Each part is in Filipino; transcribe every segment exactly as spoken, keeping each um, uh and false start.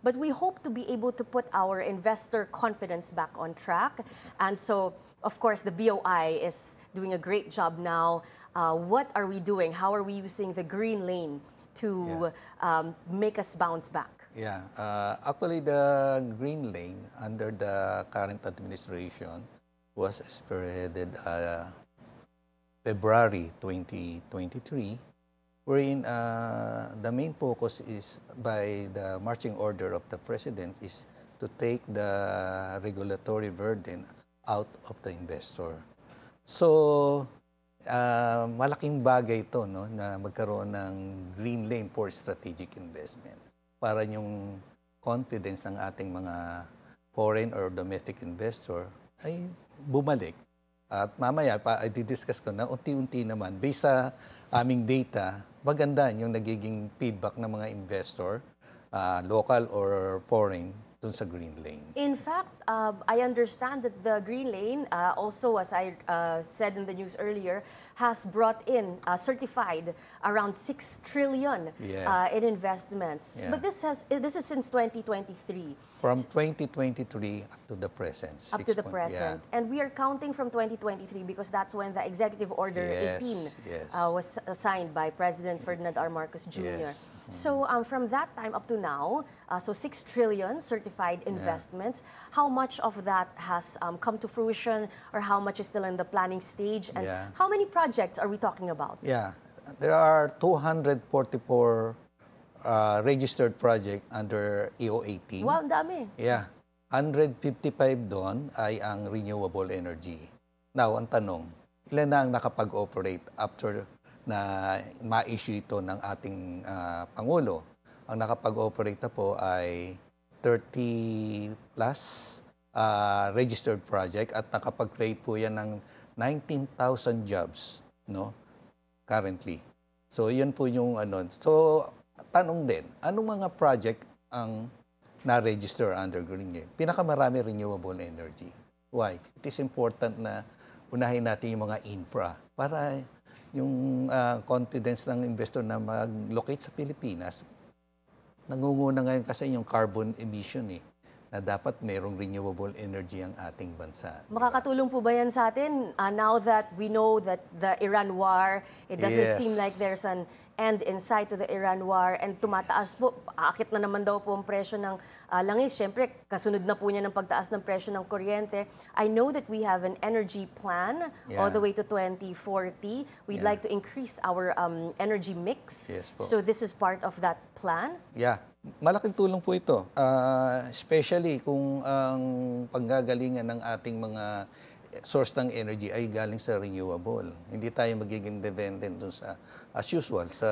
But we hope to be able to put our investor confidence back on track. And so, of course, the B O I is doing a great job now. Uh, what are we doing? How are we using the green lane to yeah. um, make us bounce back? Yeah, uh, actually the green lane under the current administration was spearheaded uh, February twenty twenty-three, wherein uh, the main focus is by the marching order of the President is to take the regulatory burden out of the investor. So, uh, malaking bagay ito, no, na magkaroon ng green lane for strategic investment para yung confidence ng ating mga foreign or domestic investor ay bumalik. At mamaya pa, i-discuss ko na unti-unti naman, based sa aming data, maganda yung nagiging feedback ng mga investor, uh, local or foreign, dun sa green lane. In fact, uh, I understand that the green lane, uh, also as I uh, said in the news earlier, has brought in, uh, certified around six trillion yeah. uh, in investments. Yeah. But this has this is since twenty twenty-three. From twenty twenty-three up to the present. Up to the present. Yeah. And we are counting from twenty twenty-three because that's when the Executive Order yes, eighteen yes. uh, was signed by President Ferdinand R. Marcos Junior Yes. So um, from that time up to now, uh, so six trillion certified investments, yeah. how much of that has um, come to fruition or how much is still in the planning stage? And yeah. how many projects are we talking about? Yeah, there are two hundred forty-four uh, registered projects under E O eighteen. Wow, ang dami. Yeah, one hundred fifty-five doon ay ang renewable energy. Now, ang tanong, ilan na ang nakapag-operate after na ma-issue ito ng ating uh, Pangulo? Ang nakapag-operate na po ay thirty plus uh, registered project at nakapag-create po yan ng nineteen thousand jobs, no? Currently. So, yun po yung ano. So, tanong din, anong mga project ang na-register under Green Lane? Pinakamarami renewable energy. Why? It is important na unahin natin yung mga infra para yung uh, confidence ng investor na mag-locate sa Pilipinas. Nangunguna ngayon kasi yung carbon emission eh, na dapat mayroong renewable energy ang ating bansa. Makakatulong po ba yan sa atin uh, now that we know that the Iran war, it doesn't yes. seem like there's an end in sight to the Iran war and tumataas po, aakit na naman daw po ang presyo ng uh, langis. Siyempre, kasunod na po niya ng pagtaas ng presyo ng kuryente. I know that we have an energy plan yeah. all the way to twenty forty. We'd yeah. like to increase our um, energy mix. Yes, po. So this is part of that plan? Yeah. Malaking tulong po ito. Uh, especially kung ang panggagalingan ng ating mga source ng energy ay galing sa renewable. Hindi tayo magiging dependent dun sa, as usual, sa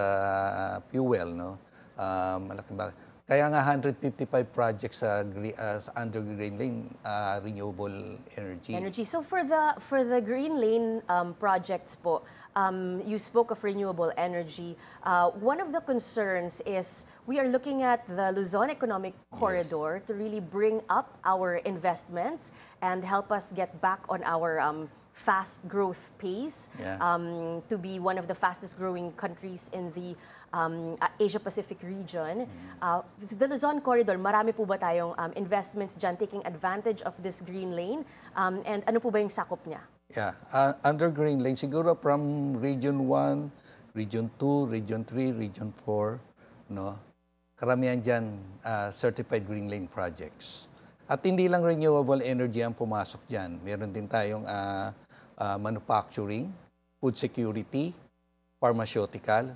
fuel, no? Uh, malaking bagay. Kaya nga one hundred fifty-five projects sa uh, under Green Lane uh, renewable energy. Energy. So for the for the Green Lane um, projects po, um, you spoke of renewable energy. Uh, one of the concerns is we are looking at the Luzon Economic Corridor yes. to really bring up our investments and help us get back on our um, fast growth pace yeah. um, to be one of the fastest growing countries in the um, Asia-Pacific region. Mm-hmm. uh, the Luzon Corridor, marami po ba tayong um, investments dyan taking advantage of this green lane? Um, and ano po ba yung sakop niya? Yeah, uh, under green lane, siguro from Region one, Region two, Region three, Region four, no? Karamihan dyan uh, certified green lane projects. At hindi lang renewable energy ang pumasok dyan. Meron din tayong uh, uh, manufacturing, food security, pharmaceutical,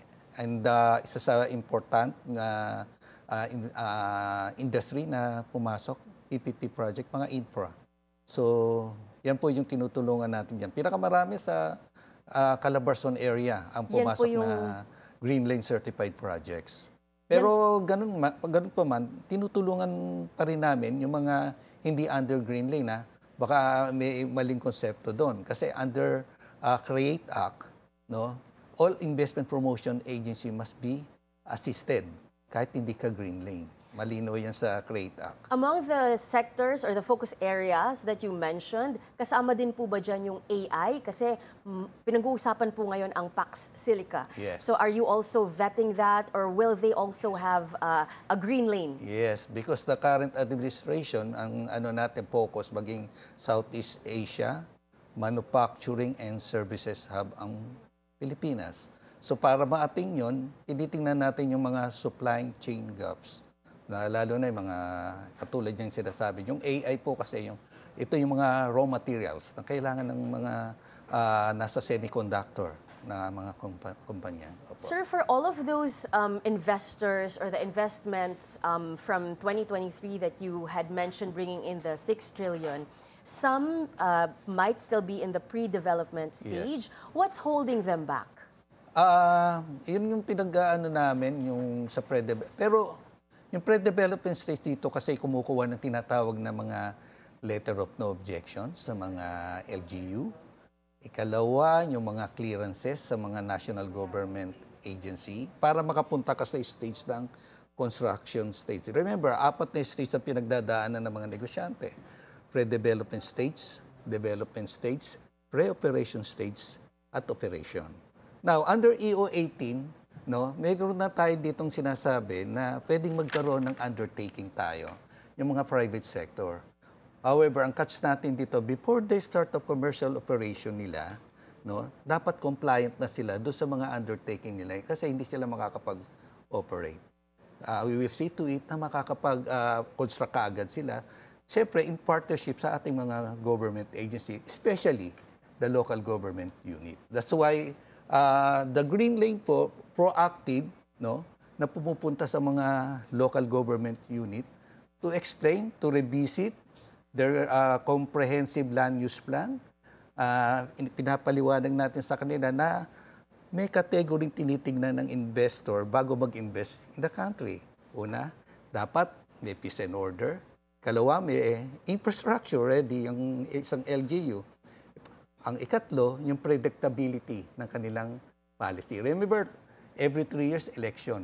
and uh, isa sa important na uh, in, uh, industry na pumasok, P P P project, mga infra. So, yan po yung tinutulungan natin dyan. Pinakamarami sa uh, Calabarzon area ang pumasok yung na green lane certified projects. Pero ganun, ganun pa man, tinutulungan pa rin namin yung mga hindi under green lane. Ha? Baka may maling konsepto doon. Kasi under uh, CREATE Act, no, all investment promotion agency must be assisted kahit hindi ka green lane. Malino yan sa CREATE Act. Among the sectors or the focus areas that you mentioned, kasama din po ba dyan yung A I? Kasi mm, pinag-uusapan po ngayon ang Pax Silica. Yes. So are you also vetting that or will they also have uh, a green lane? Yes, because the current administration, ang ano natin focus maging Southeast Asia, manufacturing and services hub ang Pilipinas. So para maating yon, tinitingnan natin yung mga supply chain gaps. Na lalo na yung mga katulad niyang sinasabi. Yung A I po kasi yung ito yung mga raw materials na kailangan ng mga uh, nasa semiconductor na mga kumpa- kumpanya. Opo. Sir, for all of those um, investors or the investments um, from twenty twenty-three that you had mentioned bringing in the six trillion, some uh, might still be in the pre-development stage. Yes. What's holding them back? Ah, yun yung pinag-aano namin yung sa pre-development. Pero yung pre-development stage dito kasi kumukuha ng tinatawag na mga letter of no objection sa mga L G U. Ikalawa, yung mga clearances sa mga national government agency para makapunta ka sa stage ng construction stage. Remember, apat na stage ang pinagdadaanan ng mga negosyante. Pre-development stage, development stage, pre-operation stage, at operation. Now, under E O eighteen, no, mayroon na tayo ditong sinasabi na pwedeng magkaroon ng undertaking tayo, yung mga private sector. However, ang catch natin dito, before they start of commercial operation nila, no, dapat compliant na sila doon sa mga undertaking nila kasi hindi sila makakapag-operate. Uh, we will see to it na makakapag-construct uh, kaagad sila. Siyempre, in partnership sa ating mga government agency, especially the local government unit. That's why Uh, the Green Lane po, proactive, no, na pumupunta sa mga local government unit to explain, to revisit their uh, comprehensive land use plan. Uh, pinapaliwanag natin sa kanila na may kategoring tinitingnan ng investor bago mag-invest in the country. Una, dapat may peace and order. Kalawa, may infrastructure ready, yung isang L G U. Ang ikatlo, yung predictability ng kanilang policy. Remember, every three years, election.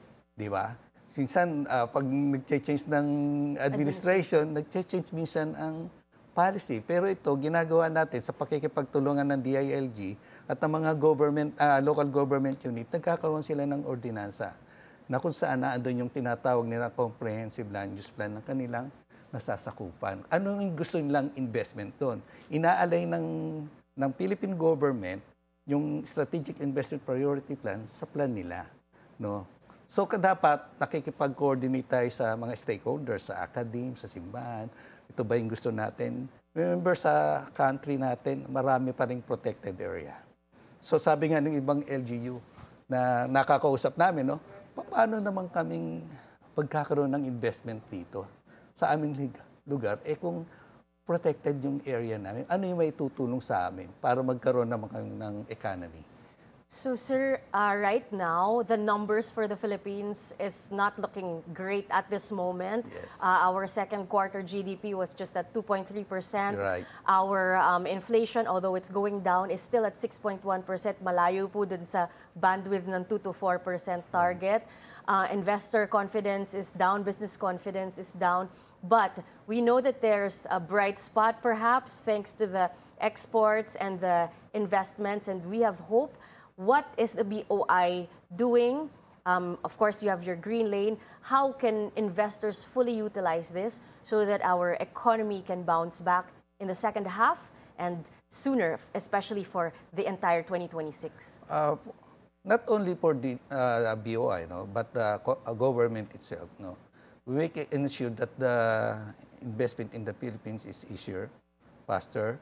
Di ba? Minsan, uh, pag nag-change ng administration, nag-change minsan ang policy. Pero ito, ginagawa natin sa pakikipagtulungan ng D I L G at ng mga government, uh, local government unit, nagkakaroon sila ng ordinansa na kung saan na andun yung tinatawag nila comprehensive land use plan ng kanilang nasasakupan. Ano yung gusto nilang investment doon? Inaalay ng, ng Philippine government yung strategic investment priority plan sa plan nila. No? So dapat nakikipag-coordinate tayo sa mga stakeholders, sa academe, sa simbahan. Ito ba yung gusto natin? Remember sa country natin, marami pa ring protected area. So sabi nga ng ibang L G U na nakakausap namin, no? Paano naman kaming pagkakaroon ng investment dito sa aming lugar, eh kung protected yung area namin, ano yung may tutulong sa amin para magkaroon naman kami ng economy? So, sir, uh, right now, the numbers for the Philippines is not looking great at this moment. Yes. Uh, our second quarter G D P was just at two point three percent. Right. Our um, inflation, although it's going down, is still at six point one percent. Malayo po dun sa bandwidth ng two to four percent target. Uh, investor confidence is down, business confidence is down. But we know that there's a bright spot, perhaps, thanks to the exports and the investments, and we have hope. What is the B O I doing? Um, of course, you have your green lane. How can investors fully utilize this so that our economy can bounce back in the second half and sooner, especially for the entire twenty twenty-six? Uh, not only for the uh, B O I, no, but the co- uh, government itself. No, we can ensure that the investment in the Philippines is easier, faster,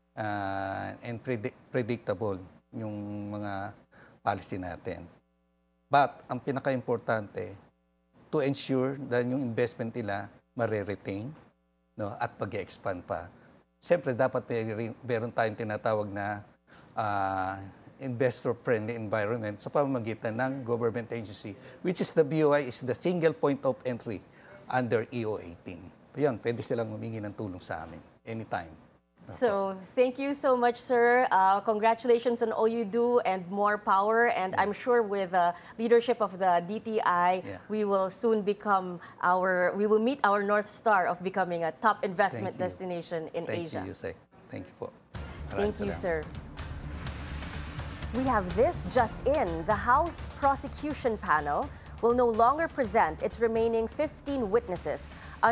uh, and predict- predictable yung mga policy natin. But ang pinaka-importante, to ensure that yung investment nila mare-retain, no, at mag-expand pa. Siyempre, dapat may, meron tayong tinatawag na uh, investor-friendly environment sa pamamagitan ng government agency, which is the B O I is the single point of entry under E O eighteen. Yan, pwede silang humingi ng tulong sa amin anytime. So thank you so much, sir. Uh, congratulations on all you do and more power. And I'm sure with the leadership of the D T I, Yeah. we will soon become our, we will meet our North Star of becoming a top investment Thank you. destination in Thank Asia. you, Yusek. Thank you po. Thank Maraming you, salamat. sir. We have this just in. The House Prosecution Panel will no longer present its remaining fifteen witnesses under